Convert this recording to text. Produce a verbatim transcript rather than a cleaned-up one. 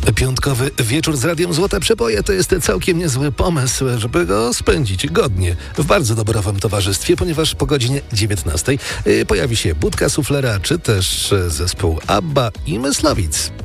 Piątkowy wieczór z Radiem Złote Przeboje to jest całkiem niezły pomysł, żeby go spędzić godnie w bardzo dobrowym towarzystwie, ponieważ po godzinie dziewiętnastej pojawi się Budka Suflera, czy też zespół Abba i Myslowic.